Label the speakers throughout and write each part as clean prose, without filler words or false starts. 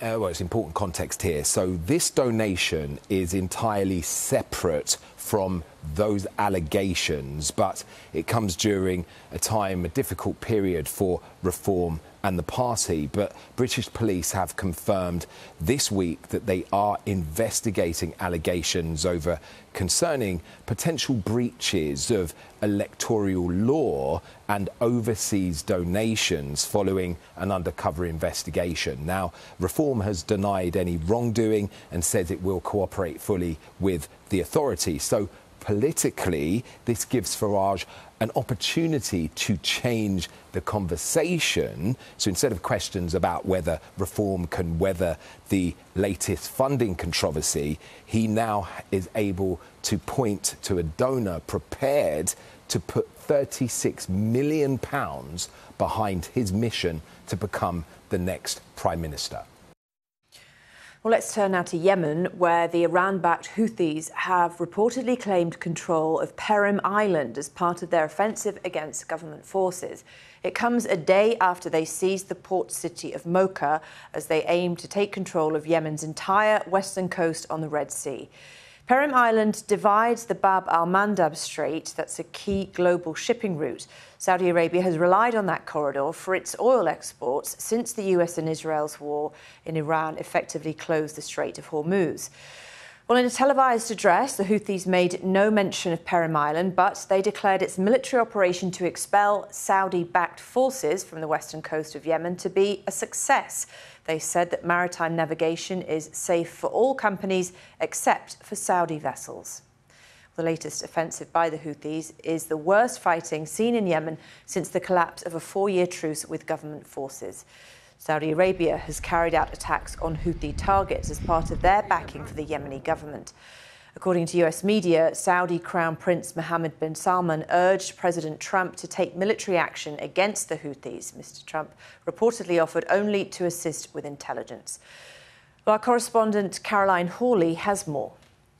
Speaker 1: well, it's important context here. So this donation is entirely separate from those allegations, but it comes during a difficult period for Reform and the party. But British police have confirmed this week that they are investigating allegations concerning potential breaches of electoral law and overseas donations following an undercover investigation. Now, Reform has denied any wrongdoing and says it will cooperate fully with the authorities. So politically, this gives Farage an opportunity to change the conversation. So instead of questions about whether Reform can weather the latest funding controversy, he now is able to point to a donor prepared to put £36 million behind his mission to become the next Prime Minister.
Speaker 2: Well, let's turn now to Yemen, where the Iran-backed Houthis have reportedly claimed control of Perim Island as part of their offensive against government forces. It comes a day after they seized the port city of Mocha as they aim to take control of Yemen's entire western coast on the Red Sea. Perim Island divides the Bab al-Mandab Strait. That's a key global shipping route. Saudi Arabia has relied on that corridor for its oil exports since the US and Israel's war in Iran effectively closed the Strait of Hormuz. Well, in a televised address, the Houthis made no mention of Perim Island, but they declared its military operation to expel Saudi-backed forces from the western coast of Yemen to be a success. They said that maritime navigation is safe for all companies except for Saudi vessels. The latest offensive by the Houthis is the worst fighting seen in Yemen since the collapse of a 4-year truce with government forces. Saudi Arabia has carried out attacks on Houthi targets as part of their backing for the Yemeni government. According to US media, Saudi Crown Prince Mohammed bin Salman urged President Trump to take military action against the Houthis. Mr. Trump reportedly offered only to assist with intelligence. Well, our correspondent Caroline Hawley has more.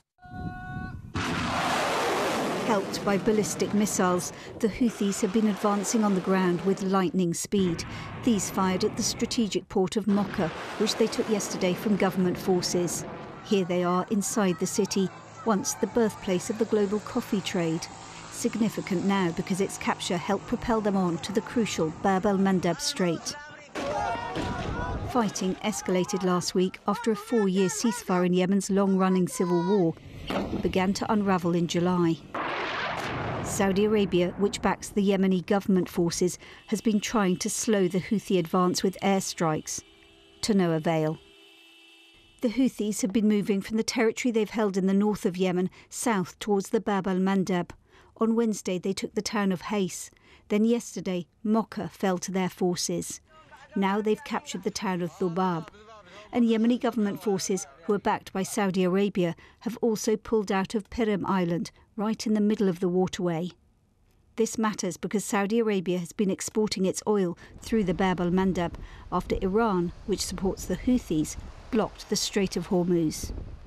Speaker 3: Helped by ballistic missiles, the Houthis have been advancing on the ground with lightning speed. These fired at the strategic port of Mocha, which they took yesterday from government forces. Here they are inside the city, once the birthplace of the global coffee trade. Significant now because its capture helped propel them on to the crucial Bab el-Mandab Strait. Fighting escalated last week after a 4-year ceasefire in Yemen's long-running civil war began to unravel in July. Saudi Arabia, which backs the Yemeni government forces, has been trying to slow the Houthi advance with airstrikes, to no avail. The Houthis have been moving from the territory they've held in the north of Yemen south towards the Bab al-Mandab. On Wednesday, they took the town of Hais. Then yesterday, Mocha fell to their forces. Now they've captured the town of Dhubab. And Yemeni government forces, who are backed by Saudi Arabia, have also pulled out of Perim Island, right in the middle of the waterway. This matters because Saudi Arabia has been exporting its oil through the Bab al-Mandab after Iran, which supports the Houthis, blocked the Strait of Hormuz.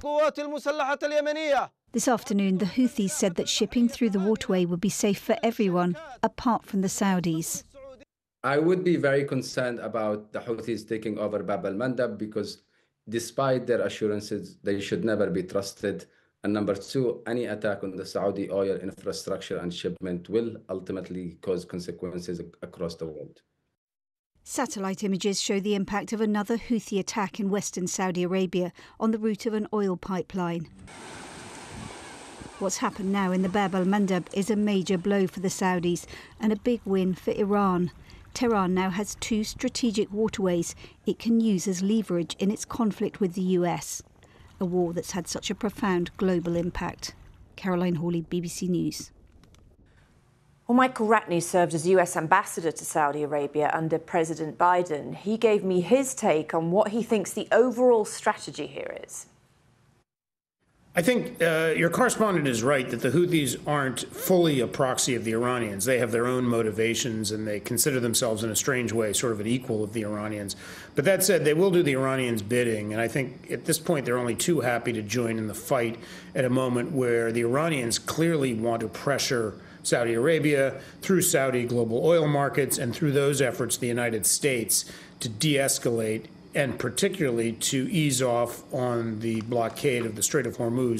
Speaker 3: This afternoon, the Houthis said that shipping through the waterway would be safe for everyone, apart from the Saudis.
Speaker 4: I would be very concerned about the Houthis taking over Bab al-Mandab because despite their assurances, they should never be trusted. And number two, any attack on the Saudi oil infrastructure and shipment will ultimately cause consequences across the world.
Speaker 3: Satellite images show the impact of another Houthi attack in western Saudi Arabia on the route of an oil pipeline. What's happened now in the Bab al-Mandab is a major blow for the Saudis and a big win for Iran. Tehran now has 2 strategic waterways it can use as leverage in its conflict with the US, a war that's had such a profound global impact. Caroline Hawley, BBC News.
Speaker 2: Well, Michael Ratney served as US ambassador to Saudi Arabia under President Biden. He gave me his take on what he thinks the overall strategy here is.
Speaker 5: I think your correspondent is right that the Houthis aren't fully a proxy of the Iranians. They have their own motivations and they consider themselves in a strange way sort of an equal of the Iranians. But that said, they will do the Iranians' bidding. And I think at this point, they're only too happy to join in the fight at a moment where the Iranians clearly want to pressure Saudi Arabia through Saudi global oil markets and through those efforts, the United States, to de-escalate and particularly to ease off on the blockade of the Strait of Hormuz.